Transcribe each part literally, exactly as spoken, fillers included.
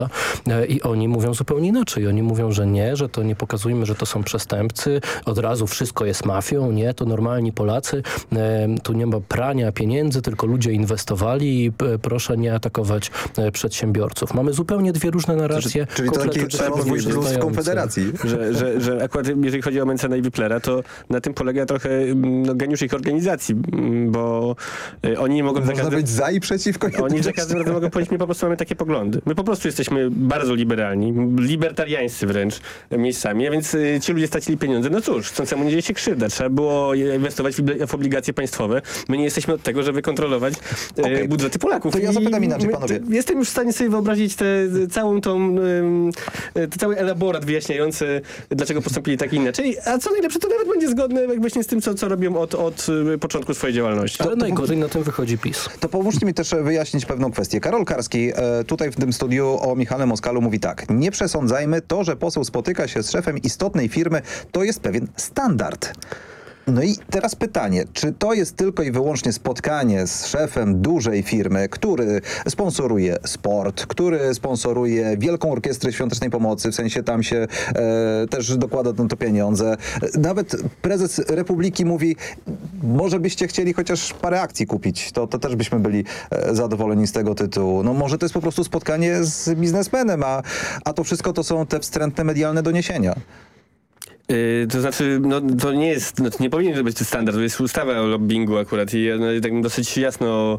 I oni mówią zupełnie inaczej. Oni mówią, że nie, że to nie pokazujmy, że to są przestępcy. Od razu wszystko jest mafią. Nie, to normalni Polacy. Tu nie ma prania pieniędzy, tylko ludzie inwestowali i proszę nie atakować przedsiębiorców. Mamy zupełnie dwie różne narracje. Czyli, czyli to taki rozwój w Konfederacji. Że, że, że akurat jeżeli chodzi o Mentzena i Wiplera, to na tym polega trochę no, geniusz ich organizacji, bo oni nie mogą... Można za każdym, być za i przeciwko. Oni za każdym razem mogą powiedzieć, my po prostu mamy takie poglądy. My po prostu jesteśmy bardzo liberalni, libertariańscy wręcz miejscami, a więc y, ci ludzie stracili pieniądze. No cóż, chcącemu nie dzieje się krzywda. Trzeba było inwestować w, w obligacje państwowe. My nie jesteśmy od tego, żeby kontrolować y, okay. budżety Polaków. To ja zapytam inaczej, my, panowie. Jestem już w stanie sobie wyobrazić tę całą tą, y, y, cały elaborat wyjaśniający, dlaczego postąpili tak inaczej. A co najlepsze, to nawet będzie zgodne właśnie z tym, co, co robią od, od początku swojej działalności. Ale najgorzej na tym wychodzi PiS. To pomóżcie mi też wyjaśnić pewną kwestię. Karol Karski e, tutaj w tym studiu o Michale Moskalu mówi tak. Nie przesądzajmy, to, że poseł spotyka się z szefem istotnej firmy, to jest pewien standard. No i teraz pytanie, czy to jest tylko i wyłącznie spotkanie z szefem dużej firmy, który sponsoruje sport, który sponsoruje Wielką Orkiestrę Świątecznej Pomocy, w sensie tam się e, też dokłada na to pieniądze. Nawet prezes Republiki mówi, może byście chcieli chociaż parę akcji kupić, to, to też byśmy byli e, zadowoleni z tego tytułu. No może to jest po prostu spotkanie z biznesmenem, a, a to wszystko to są te wstrętne medialne doniesienia. Yy, to znaczy, no to nie jest, no, to nie powinien to być to standard, to jest ustawa o lobbingu akurat i no, tak dosyć jasno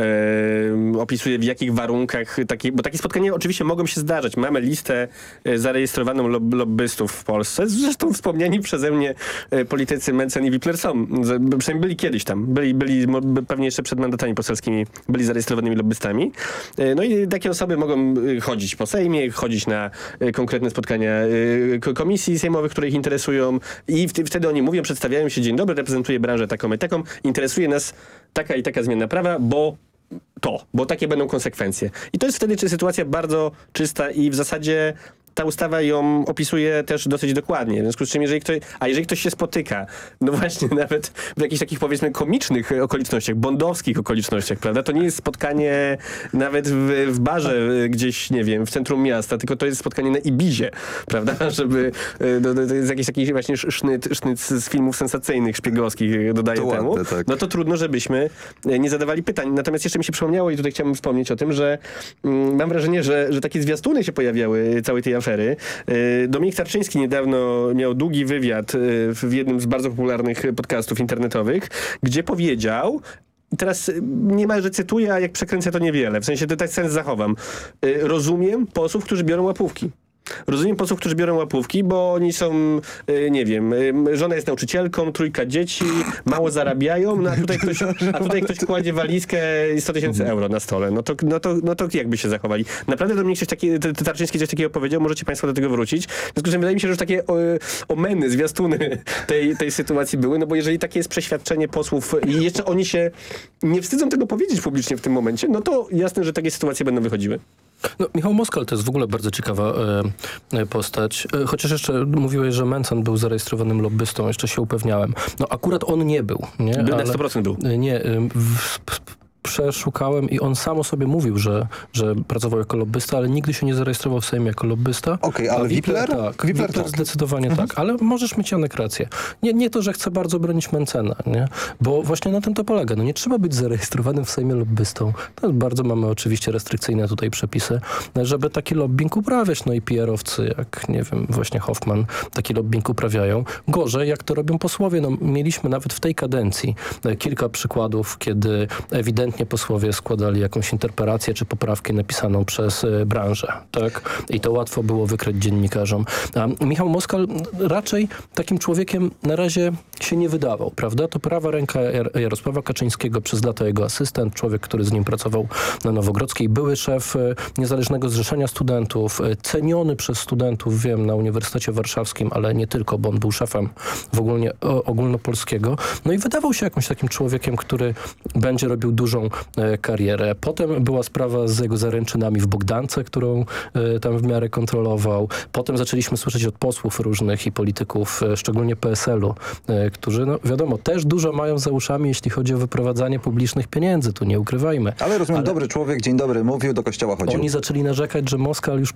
e, opisuje w jakich warunkach, takie, bo takie spotkania oczywiście mogą się zdarzać. Mamy listę e, zarejestrowaną lob, lobbystów w Polsce, zresztą wspomniani przeze mnie e, politycy Mentzen i Wipler są, z, przynajmniej byli kiedyś tam, byli, byli mo, pewnie jeszcze przed mandatami poselskimi, byli zarejestrowanymi lobbystami. E, no i takie osoby mogą chodzić po Sejmie, chodzić na e, konkretne spotkania e, komisji sejmowych, które ich interesują. I wtedy oni mówią, przedstawiają się, dzień dobry, reprezentuję branżę taką i taką, interesuje nas taka i taka zmiana prawa, bo to, bo takie będą konsekwencje. I to jest wtedy czy sytuacja bardzo czysta i w zasadzie ta ustawa ją opisuje też dosyć dokładnie. W związku z czym, jeżeli ktoś, a jeżeli ktoś się spotyka, no właśnie nawet w jakichś takich powiedzmy komicznych okolicznościach, bondowskich okolicznościach, prawda, to nie jest spotkanie nawet w, w barze gdzieś, nie wiem, w centrum miasta, tylko to jest spotkanie na Ibizie, prawda, żeby, no, to jest jakiś taki właśnie sznyt, sznyt z filmów sensacyjnych, szpiegowskich dodaję to temu, ładne, tak. No to trudno, żebyśmy nie zadawali pytań. Natomiast jeszcze mi się przypomniało i tutaj chciałbym wspomnieć o tym, że mm, mam wrażenie, że, że takie zwiastuny się pojawiały całej tej afery. Dominik Tarczyński niedawno miał długi wywiad w jednym z bardzo popularnych podcastów internetowych, gdzie powiedział, i teraz niemalże cytuję, a jak przekręcę to niewiele, w sensie to tak sens zachowam. Rozumiem posłów, którzy biorą łapówki. Rozumiem posłów, którzy biorą łapówki, bo oni są, y, nie wiem, y, żona jest nauczycielką, trójka dzieci, mało zarabiają, no a tutaj ktoś, a tutaj ktoś kładzie walizkę i sto tysięcy euro na stole. No to, no, to, no to jakby się zachowali? Naprawdę Dominik coś takiego, Tarczyński coś takiego powiedział, możecie państwo do tego wrócić. W związku z tym wydaje mi się, że już takie o, omeny, zwiastuny tej, tej sytuacji były, no bo jeżeli takie jest przeświadczenie posłów i jeszcze oni się nie wstydzą tego powiedzieć publicznie w tym momencie, no to jasne, że takie sytuacje będą wychodziły. No, Michał Moskal to jest w ogóle bardzo ciekawa e, postać. E, chociaż jeszcze mówiłeś, że Mentzen był zarejestrowanym lobbystą, jeszcze się upewniałem. No akurat on nie był. Nie? Był Ale, na sto procent był. Nie, w, w, przeszukałem i on sam o sobie mówił, że, że pracował jako lobbysta, ale nigdy się nie zarejestrował w Sejmie jako lobbysta. Okej, okay, ale Wipler? Tak, Wipler tak. Zdecydowanie mhm. tak, ale możesz mieć, Janek, rację. Nie, nie to, że chcę bardzo bronić Mentzena, nie? Bo właśnie na tym to polega. No nie trzeba być zarejestrowanym w Sejmie lobbystą. To bardzo mamy oczywiście restrykcyjne tutaj przepisy, żeby taki lobbying uprawiać. No i P R-owcy, jak nie wiem, właśnie Hoffman, taki lobbying uprawiają. Gorzej, jak to robią posłowie. No mieliśmy nawet w tej kadencji kilka przykładów, kiedy ewidentnie posłowie składali jakąś interpelację czy poprawkę napisaną przez y, branżę, tak? I to łatwo było wykryć dziennikarzom. A Michał Moskal raczej takim człowiekiem na razie się nie wydawał, prawda? To prawa ręka Jar- Jarosława Kaczyńskiego, przez lata jego asystent, człowiek, który z nim pracował na Nowogrodzkiej, były szef y, Niezależnego Zrzeszenia Studentów, y, ceniony przez studentów, wiem, na Uniwersytecie Warszawskim, ale nie tylko, bo on był szefem w ogólnie o, ogólnopolskiego. No i wydawał się jakimś takim człowiekiem, który będzie robił dużą swoją e, karierę. Potem była sprawa z jego zaręczynami w Bogdance, którą e, tam w miarę kontrolował. Potem zaczęliśmy słyszeć od posłów różnych i polityków, e, szczególnie P S L u, e, którzy, no wiadomo, też dużo mają za uszami, jeśli chodzi o wyprowadzanie publicznych pieniędzy. Tu nie ukrywajmy. Ale rozumiem, Ale- dobry człowiek, dzień dobry, mówił, do kościoła chodził. Oni zaczęli narzekać, że Moskal już